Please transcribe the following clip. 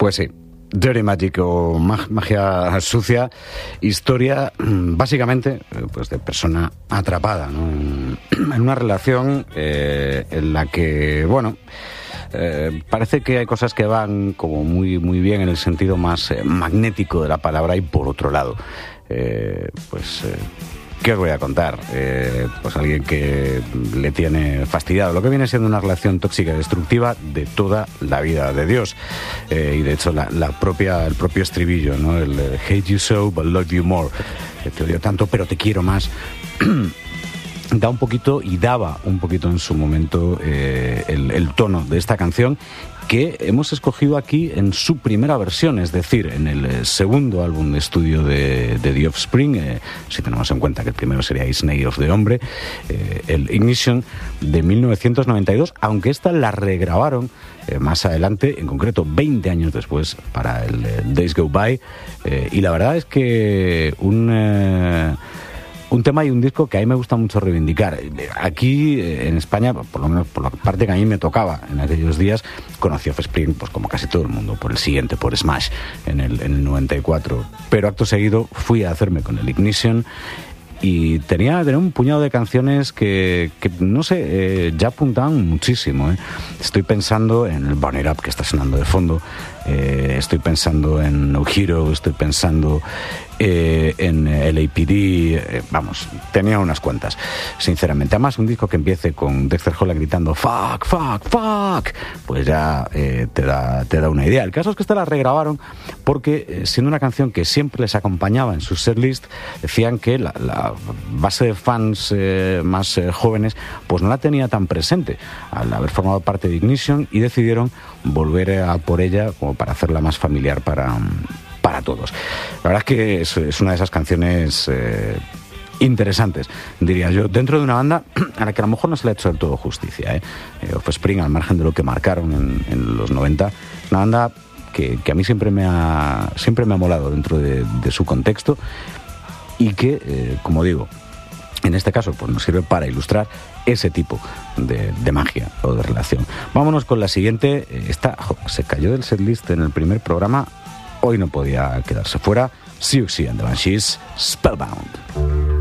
Pues sí. Dirty Magic o magia sucia, historia básicamente pues de persona atrapada, ¿no? en una relación en la que, bueno, parece que hay cosas que van como muy, muy bien en el sentido más magnético de la palabra, y por otro lado, ¿qué os voy a contar? Pues alguien que le tiene fastidiado lo que viene siendo una relación tóxica y destructiva de toda la vida de Dios. Y de hecho el propio estribillo, ¿no? El hate you so but love you more. Te odio tanto pero te quiero más. Da un poquito y daba un poquito en su momento el tono de esta canción, que hemos escogido aquí en su primera versión, es decir, en el segundo álbum de estudio de The Offspring, si tenemos en cuenta que el primero sería Snake of the Hombre, el Ignition de 1992, aunque esta la regrabaron más adelante, en concreto 20 años después, para el Days Go By, y la verdad es que un tema y un disco que a mí me gusta mucho reivindicar. Aquí en España, por lo menos por la parte que a mí me tocaba en aquellos días, conocí a Offspring, pues como casi todo el mundo, por el siguiente, por Smash, en el 94. Pero acto seguido fui a hacerme con el Ignition y tenía un puñado de canciones que no sé, ya apuntaban muchísimo. Estoy pensando en el Burn It Up, que está sonando de fondo. Estoy pensando en No Hero, estoy pensando en LAPD, vamos, tenía unas cuantas, sinceramente. Además, un disco que empiece con Dexter Holland gritando fuck, fuck, fuck, pues ya te da una idea. El caso es que esta la regrabaron porque, siendo una canción que siempre les acompañaba en sus setlist, decían que la base de fans más jóvenes pues no la tenía tan presente al haber formado parte de Ignition, y decidieron volver a por ella como para hacerla más familiar para todos. La verdad es que es una de esas canciones interesantes, diría yo, dentro de una banda a la que a lo mejor no se le ha hecho del todo justicia. Offspring, al margen de lo que marcaron en los 90, una banda que a mí siempre me ha molado dentro de su contexto, y que, como digo, en este caso pues nos sirve para ilustrar ese tipo de magia o de relación. Vámonos con la siguiente. Esta se cayó del setlist en el primer programa, hoy no podía quedarse fuera. Siouxsie and the Banshees, Spellbound.